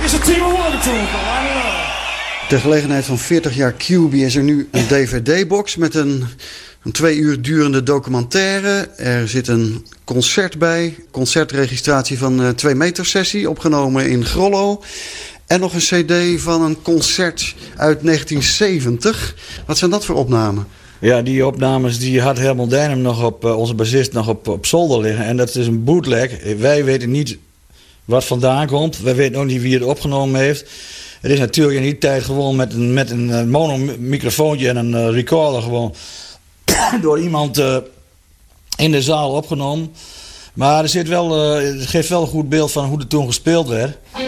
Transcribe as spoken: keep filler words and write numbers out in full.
is het team awarded to him. Ter gelegenheid van veertig jaar Q B is er nu een D V D-box met een, een twee uur durende documentaire. Er zit een concert bij, concertregistratie van een twee meter sessie, opgenomen in Grollo. En nog een cd van een concert uit negentien zeventig. Wat zijn dat voor opnamen? Ja, die opnames die had Helmut Dijnem nog op, uh, onze bassist, nog op, op zolder liggen. En dat is een bootleg. Wij weten niet wat vandaan komt. Wij weten ook niet wie het opgenomen heeft. Het is natuurlijk in die tijd gewoon met een, met een monomicrofoontje en een uh, recorder gewoon door iemand uh, in de zaal opgenomen. Maar er zit wel, uh, het geeft wel een goed beeld van hoe er toen gespeeld werd.